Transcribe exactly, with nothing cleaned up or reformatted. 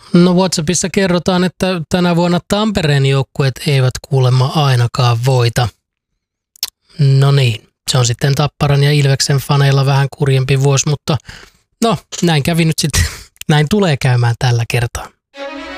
No WhatsAppissa kerrotaan, että tänä vuonna Tampereen joukkueet eivät kuulemma ainakaan voita. No niin, se on sitten Tapparan ja Ilveksen faneilla vähän kurjempi vuosi, mutta no näin kävi nyt sitten, näin tulee käymään tällä kertaa.